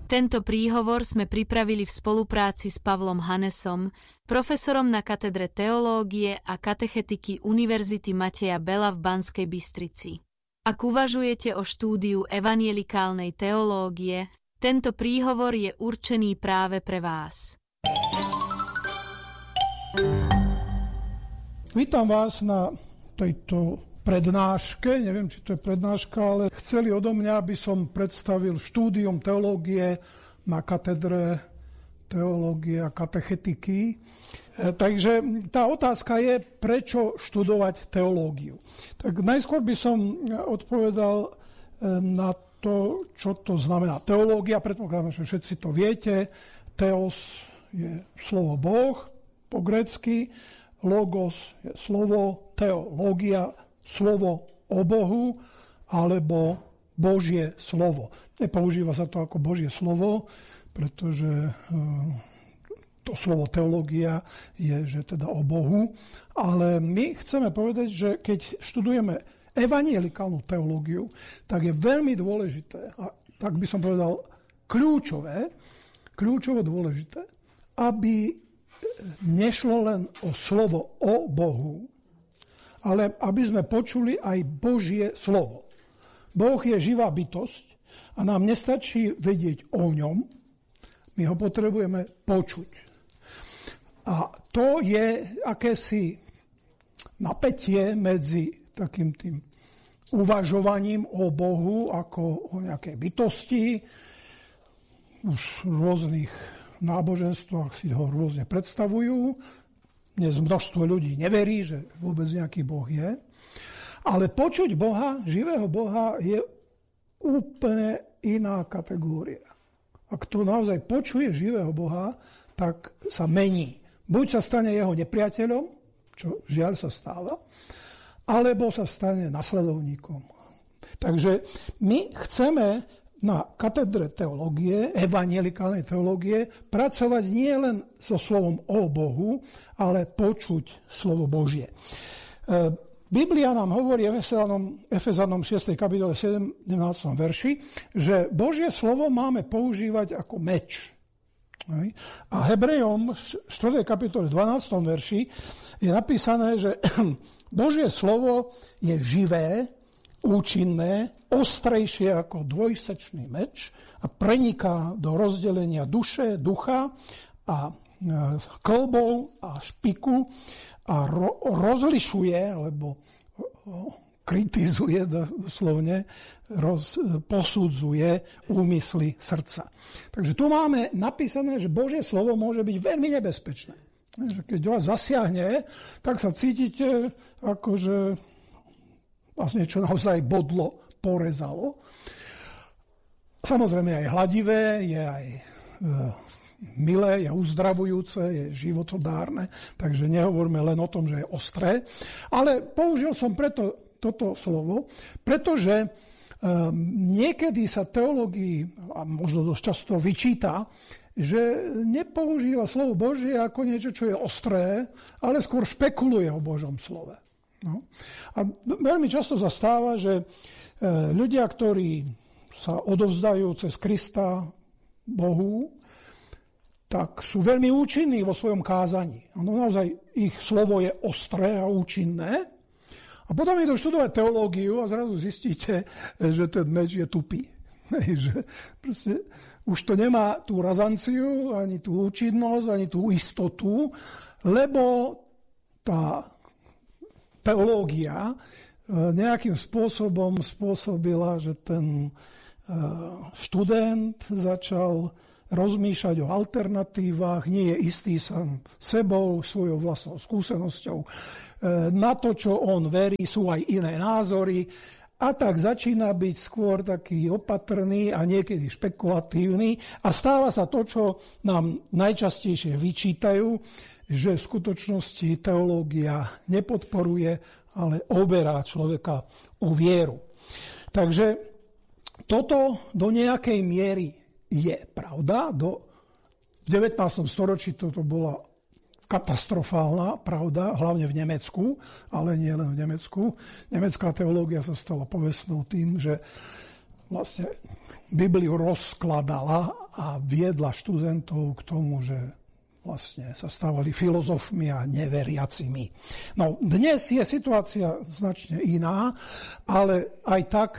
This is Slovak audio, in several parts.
Tento príhovor sme pripravili v spolupráci s Pavlom Hanesom, profesorom na katedre teológie a katechetiky Univerzity Mateja Bela v Banskej Bystrici. Ak uvažujete o štúdiu evanjelikálnej teológie, tento príhovor je určený práve pre vás. Vítam vás na tejto prednáške, neviem, či to je prednáška, ale chceli odo mňa, aby som predstavil štúdium teológie na katedre teológie a katechetiky. Takže tá otázka je, prečo študovať teológiu. Tak najskôr by som odpovedal na to, čo to znamená teológia. Predpokladám, že všetci to viete. Theos je slovo Boh po grécky, logos je slovo, teológia slovo o Bohu alebo Božie slovo. Nepoužíva sa to ako Božie slovo, pretože to slovo teológia je, že teda o Bohu, ale my chceme povedať, že keď študujeme evanjelikálnu teológiu, tak je veľmi dôležité, a tak by som povedal kľúčovo dôležité, aby nešlo len o slovo o Bohu, ale aby sme počuli aj Božie slovo. Boh je živá bytosť a nám nestačí vedieť o ňom, my ho potrebujeme počuť. A to je akési napätie medzi takým tým uvažovaním o Bohu ako o nejakej bytosti. Už v rôznych náboženstvách si ho rôzne predstavujú. Dnes množstvo ľudí neverí, že vôbec nejaký Boh je. Ale počuť Boha, živého Boha, je úplne iná kategória. Ak to naozaj počuje živého Boha, tak sa mení. Buď sa stane jeho nepriateľom, čo žiaľ sa stáva, alebo sa stane nasledovníkom. Takže my chceme na katedre teológie, evanjelikálnej teológie, pracovať nie len so slovom o Bohu, ale počuť slovo Božie. Biblia nám hovorí v Efezanom 6. kapitole 17. verši, že Božie slovo máme používať ako meč. A Hebrejom 4. kapitole 12. verši je napísané, že Božie slovo je živé, účinné, ostrejšie ako dvojsečný meč a preniká do rozdelenia duše, ducha a kĺbov a špiku a rozlišuje, alebo kritizuje doslovne, posudzuje úmysly srdca. Takže tu máme napísané, že Božie slovo môže byť veľmi nebezpečné. Keď vás zasiahne, tak sa cítite ako, že vás niečo naozaj bodlo, porezalo. Samozrejme aj hladivé, je aj milé, je uzdravujúce, je životodárne, takže nehovoríme len o tom, že je ostré. Ale použil som preto toto slovo, pretože niekedy sa teológii, a možno dosť často vyčíta, že nepoužíva slovo Božie ako niečo, čo je ostré, ale skôr špekuluje o Božom slove. No. A veľmi často sa stáva, že ľudia, ktorí sa odovzdajú cez Krista Bohu, tak sú veľmi účinní vo svojom kázaní. No, naozaj ich slovo je ostré a účinné. A potom idú študovať teológiu a zrazu zistíte, že ten meč je tupý. Že proste už to nemá tú razanciu, ani tú účinnosť, ani tú istotu, lebo tá teológia nejakým spôsobom spôsobila, že ten študent začal rozmýšľať o alternatívach, nie je istý sám sebou, svojou vlastnou skúsenosťou. Na to, čo on verí, sú aj iné názory a tak začína byť skôr taký opatrný a niekedy špekulatívny a stáva sa to, čo nám najčastejšie vyčítajú, že v skutočnosti teológia nepodporuje, ale oberá človeka o vieru. Takže toto do nejakej miery je pravda. V 19. storočí toto bola katastrofálna pravda, hlavne v Nemecku, ale nie len v Nemecku. Nemecká teológia sa stala povestnou tým, že vlastne Bibliu rozkladala a a viedla študentov k tomu, že vlastne sa stávali filozofmi a neveriacimi. No, dnes je situácia značne iná, ale aj tak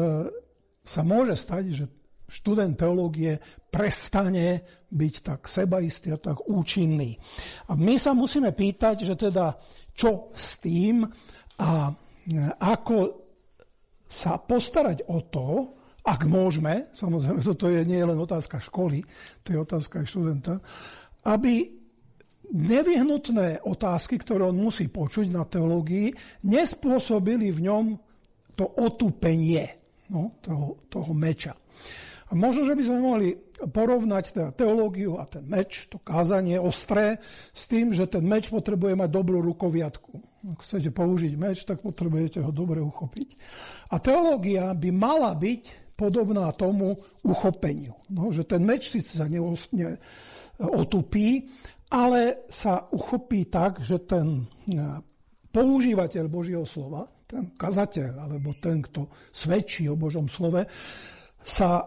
sa môže stať, že študent teológie prestane byť tak sebaistý a tak účinný. A my sa musíme pýtať, že teda čo s tým a ako sa postarať o to, ak môžeme, samozrejme, toto nie je len otázka školy, to je otázka aj študenta, aby nevyhnutné otázky, ktoré on musí počuť na teológii, nespôsobili v ňom to otupenie toho meča. A možno, že by sme mohli porovnať teda teológiu a ten meč, to kázanie ostré, s tým, že ten meč potrebuje mať dobrú rukoviatku. Ak chcete použiť meč, tak potrebujete ho dobre uchopiť. A teológia by mala byť podobná tomu uchopeniu. No, že ten meč si sa otupí, ale sa uchopí tak, že ten používateľ Božieho slova, ten kazateľ, alebo ten, kto svedčí o Božom slove, sa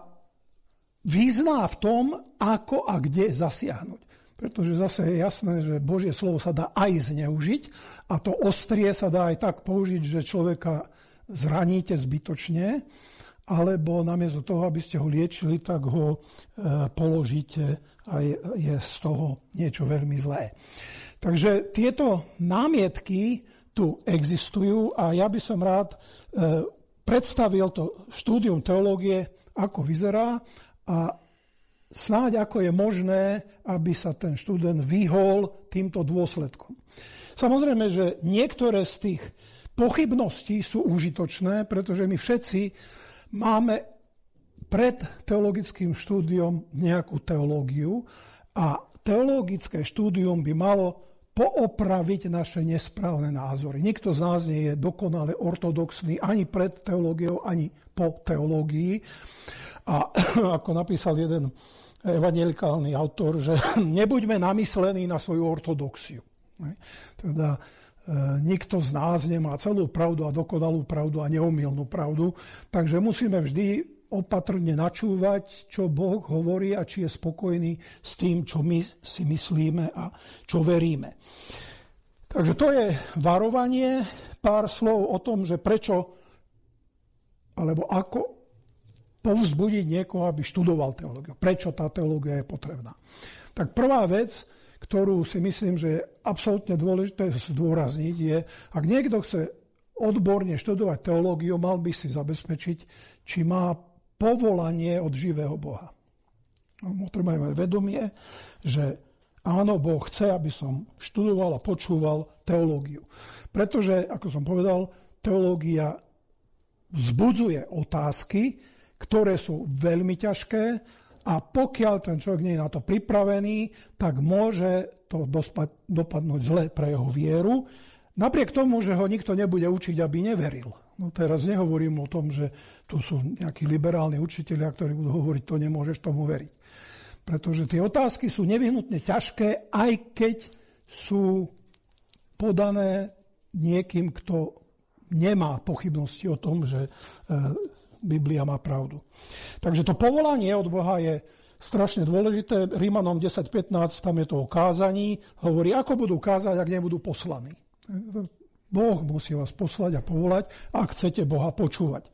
vyzná v tom, ako a kde zasiahnuť. Pretože zase je jasné, že Božie slovo sa dá aj zneužiť a to ostrie sa dá aj tak použiť, že človeka zraníte zbytočne, alebo namiesto toho, aby ste ho liečili, tak ho položíte a je z toho niečo veľmi zlé. Takže tieto námietky tu existujú a ja by som rád predstavil to štúdium teológie, ako vyzerá a snáď ako je možné, aby sa ten študent vyhol týmto dôsledkom. Samozrejme, že niektoré z tých pochybností sú užitočné, pretože my všetci máme pred teologickým štúdiom nejakú teológiu a teologické štúdium by malo poopraviť naše nesprávne názory. Nikto z nás nie je dokonale ortodoxný ani pred teológiou, ani po teológii. A ako napísal jeden evanjelikálny autor, že nebuďme namyslení na svoju ortodoxiu. Teda nikto z nás nemá celú pravdu a dokonalú pravdu a neomylnú pravdu, takže musíme vždy opatrne načúvať, čo Boh hovorí a či je spokojný s tým, čo my si myslíme a čo veríme. Takže to je varovanie, pár slov o tom, že prečo alebo ako povzbudiť niekoho, aby študoval teológiu. Prečo tá teológia je potrebná. Tak prvá vec, ktorú si myslím, že je absolútne dôležité zdôrazniť, je, ak niekto chce odborne študovať teológiu, mal by si zabezpečiť, či má povolanie od živého Boha. Potrebujeme mať vedomie, že áno, Boh chce, aby som študoval a počúval teológiu. Pretože, ako som povedal, teológia vzbudzuje otázky, ktoré sú veľmi ťažké, a pokiaľ ten človek nie je na to pripravený, tak môže to dopadnúť zle pre jeho vieru. Napriek tomu, že ho nikto nebude učiť, aby neveril. No teraz nehovorím o tom, že tu sú nejakí liberálni učitelia, ktorí budú hovoriť, to nemôžeš tomu veriť. Pretože tie otázky sú nevyhnutne ťažké, aj keď sú podané niekým, kto nemá pochybnosti o tom, že Biblia má pravdu. Takže to povolanie od Boha je strašne dôležité. Rímanom 10.15, tam je to o kázaní. Hovorí, ako budú kázať, ak nebudú poslaní. Boh musí vás poslať a povolať, ak chcete Boha počúvať.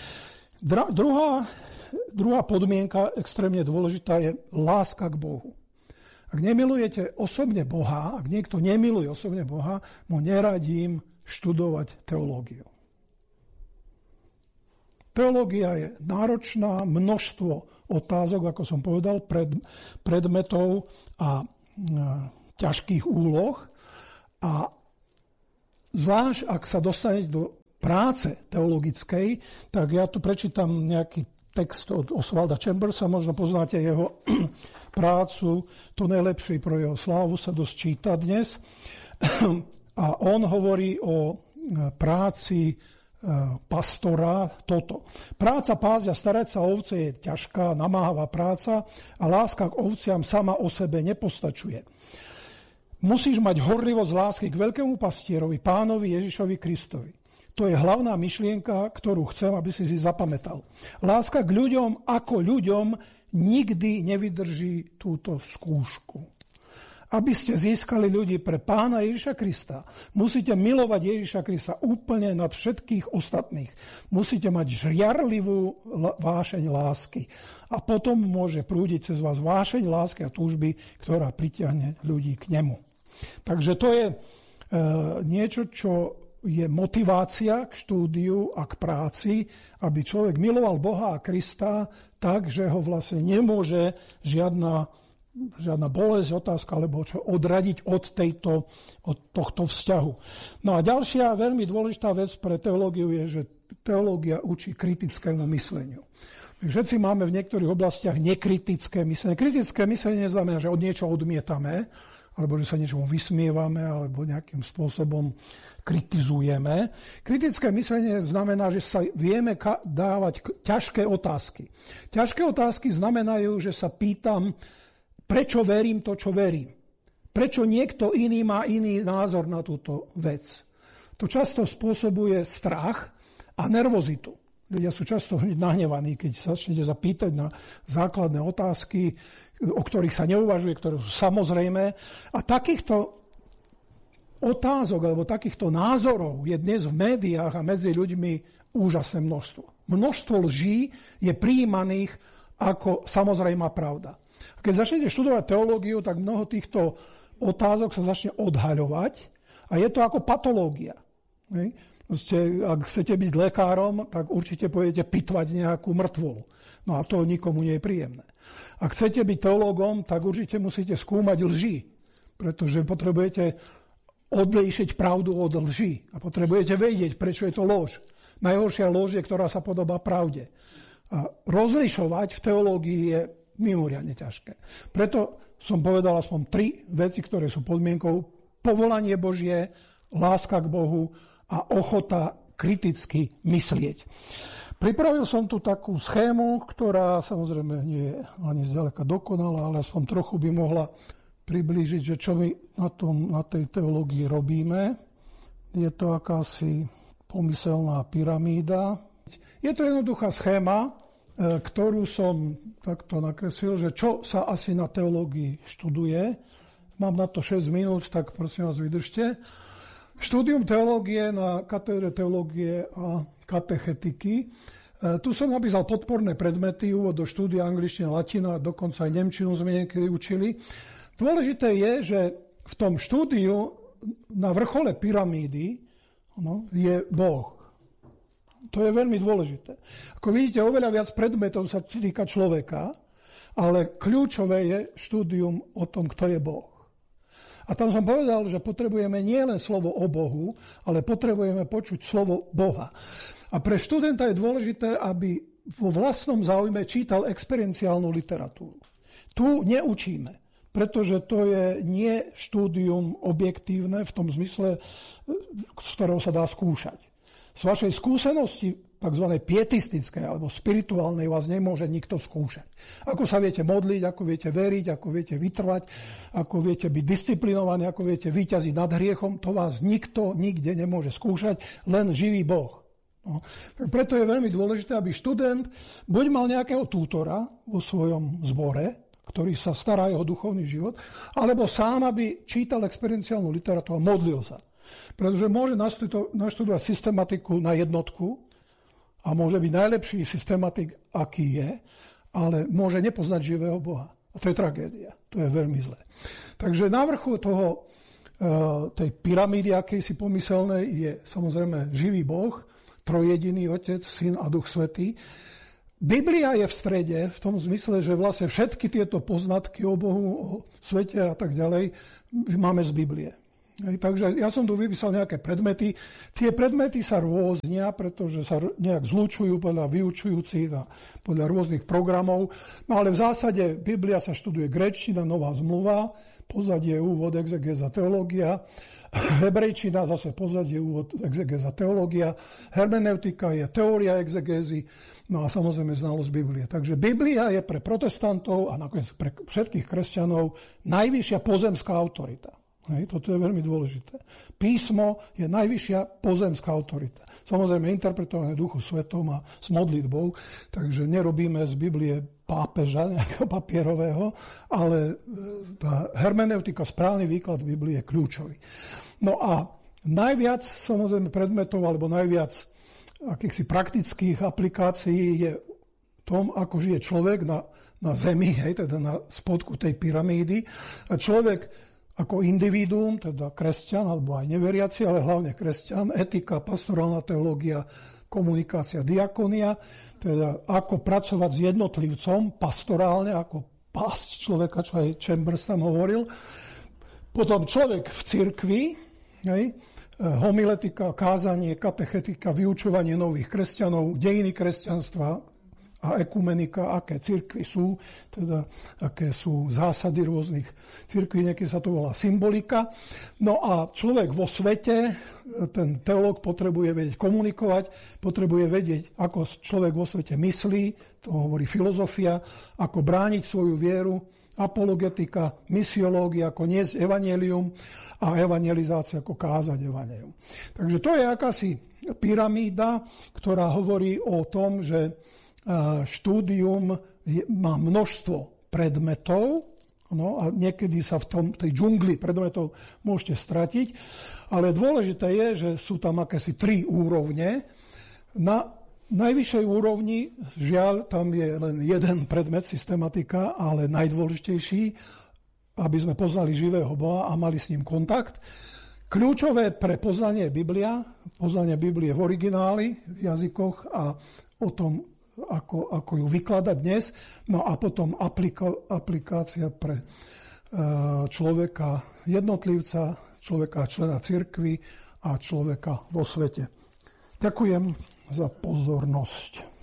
Druhá podmienka, extrémne dôležitá, je láska k Bohu. Ak nemilujete osobne Boha, ak niekto nemiluje osobne Boha, mu neradím študovať teológiu. Teológia je náročná, množstvo otázok, ako som povedal, predmetov a ťažkých úloh. A zvlášť, ak sa dostanete do práce teologickej, tak ja tu prečítam nejaký text od Oswalda Chambersa, možno poznáte jeho prácu, to najlepšie pro jeho slávu sa dosť číta dnes. A on hovorí o práci pastora toto. Práca pásť a starať sa o ovce je ťažká, namáhavá práca a láska k ovciam sama o sebe nepostačuje. Musíš mať horlivosť lásky k veľkému pastierovi, pánovi Ježišovi Kristovi. To je hlavná myšlienka, ktorú chcem, aby si zapamätal. Láska k ľuďom ako ľuďom nikdy nevydrží túto skúšku. Aby ste získali ľudí pre Pána Ježiša Krista, musíte milovať Ježiša Krista úplne nad všetkých ostatných. Musíte mať žiarlivú vášeň lásky. A potom môže prúdiť cez vás vášeň lásky a túžby, ktorá pritiahne ľudí k nemu. Takže to je niečo, čo je motivácia k štúdiu a k práci, aby človek miloval Boha a Krista tak, že ho vlastne nemôže žiadna bolesť, otázka, alebo čo odradiť od tohto vzťahu. No a ďalšia veľmi dôležitá vec pre teológiu je, že teológia učí kritickému mysleniu. My všetci máme v niektorých oblastiach nekritické myslenie. Kritické myslenie neznamená, že od niečo odmietame, alebo že sa niečomu vysmievame, alebo nejakým spôsobom kritizujeme. Kritické myslenie znamená, že sa vieme dávať ťažké otázky. Ťažké otázky znamenajú, že sa pýtam, prečo verím to, čo verím. Prečo niekto iný má iný názor na túto vec. To často spôsobuje strach a nervozitu. Ľudia sú často hneď nahnevaní, keď sa začnete zapýtať na základné otázky, o ktorých sa neuvažuje, ktoré sú samozrejmé. A takýchto otázok alebo takýchto názorov je dnes v médiách a medzi ľuďmi úžasné množstvo. Množstvo lží je prijímaných ako samozrejmá pravda. Keď začnete študovať teológiu, tak mnoho týchto otázok sa začne odhaľovať a je to ako patológia. Ak chcete byť lekárom, tak určite pôjdete pitvať nejakú mŕtvolu. No a to nikomu nie je príjemné. Ak chcete byť teológom, tak určite musíte skúmať lži, pretože potrebujete odlíšiť pravdu od lži a potrebujete vedieť, prečo je to lož. Najhoršia lož je, ktorá sa podobá pravde. A rozlišovať v teológii je mimoriadne ťažké. Preto som povedal aspoň 3 veci, ktoré sú podmienkou: povolanie Božie, láska k Bohu a ochota kriticky myslieť. Pripravil som tu takú schému, ktorá samozrejme nie je ani zďaleka dokonalá, ale aspoň trochu by mohla priblížiť, že čo my na tej teológii robíme. Je to akási pomyselná pyramída. Je to jednoduchá schéma, ktorú som takto nakreslil, že čo sa asi na teológii študuje. Mám na to 6 minút, tak prosím vás, vydržte. Štúdium teológie na katedre teológie a katechetiky. Tu som napísal podporné predmety, úvod do štúdia angličtina, latina, dokonca aj nemčinu sme niekedy učili. Dôležité je, že v tom štúdiu na vrchole pyramídy je Boh. To je veľmi dôležité. Ako vidíte, oveľa viac predmetov sa týka človeka, ale kľúčové je štúdium o tom, kto je Boh. A tam som povedal, že potrebujeme nielen slovo o Bohu, ale potrebujeme počuť slovo Boha. A pre študenta je dôležité, aby vo vlastnom záujme čítal experienciálnu literatúru. Tu neučíme, pretože to je nie štúdium objektívne v tom zmysle, z ktorého sa dá skúšať. Z vašej skúsenosti, tzv. Pietistickej alebo spirituálnej, vás nemôže nikto skúšať. Ako sa viete modliť, ako viete veriť, ako viete vytrvať, ako viete byť disciplinovaní, ako viete vyťaziť nad hriechom, to vás nikto nikde nemôže skúšať, len živý Boh. No. Preto je veľmi dôležité, aby študent buď mal nejakého tútora vo svojom zbore, ktorý sa stará o jeho duchovný život, alebo sám, aby čítal experienciálnu literatúru a modlil sa. Pretože môže naštudovať systematiku na jednotku a môže byť najlepší systematik, aký je, ale môže nepoznať živého Boha. A to je tragédia. To je veľmi zlé. Takže na vrchu tej pyramídy akejsi pomyselnej je samozrejme živý Boh, trojjediný Otec, Syn a Duch Svätý. Biblia je v strede v tom zmysle, že vlastne všetky tieto poznatky o Bohu, o svete a tak ďalej máme z Biblie. Takže ja som tu vypísal nejaké predmety. Tie predmety sa rôznia, pretože sa nejak zlučujú podľa vyučujúcich a podľa rôznych programov. No ale v zásade Biblia sa študuje gréčtina, nová zmluva, pozadie, úvod, exegéza, teológia. Hebrejčina, zase pozadie, úvod, exegéza, teológia. Hermeneutika je teória exegézy, no a samozrejme znalosť Biblie. Takže Biblia je pre protestantov a nakoniec pre všetkých kresťanov najvyššia pozemská autorita. Hej, toto je veľmi dôležité. Písmo je najvyššia pozemská autorita. Samozrejme interpretované Duchu Svetom a s modlitbou, takže nerobíme z Biblie pápeža nejakého papierového, ale tá hermeneutika, správny výklad Biblie je kľúčový. No a najviac samozrejme predmetov, alebo najviac akýchsi praktických aplikácií je v tom, ako žije človek na zemi, hej, teda na spodku tej pyramídy. A človek ako individuum, teda kresťan, alebo aj neveriaci, ale hlavne kresťan, etika, pastorálna teológia, komunikácia, diakonia, teda ako pracovať s jednotlivcom, pastorálne, ako pásť človeka, čo aj Chambers tam hovoril. Potom človek v cirkvi, hej, homiletika, kázanie, katechetika, vyučovanie nových kresťanov, dejiny kresťanstva a ekumenika, aké cirkvi sú, teda aké sú zásady rôznych cirkví, niekedy sa to volá symbolika. No a človek vo svete, ten teológ potrebuje vedieť komunikovať, potrebuje vedieť, ako človek vo svete myslí, to hovorí filozofia, ako brániť svoju vieru, apologetika, misiológia, ako niesť evanjelium a evangelizácia, ako kázať evanjelium. Takže to je akási pyramída, ktorá hovorí o tom, že štúdium má množstvo predmetov, no a niekedy sa v tej džungli predmetov môžete stratiť, ale dôležité je, že sú tam akési 3 úrovne. Na najvyššej úrovni, žiaľ, tam je len jeden predmet, systematika, ale najdôležitejší, aby sme poznali živého Boha a mali s ním kontakt. Kľúčové pre poznanie Biblie v origináli, v jazykoch a o tom, ako ju vykladať dnes, no a potom aplikácia pre človeka jednotlivca, človeka člena cirkvi a človeka vo svete. Ďakujem za pozornosť.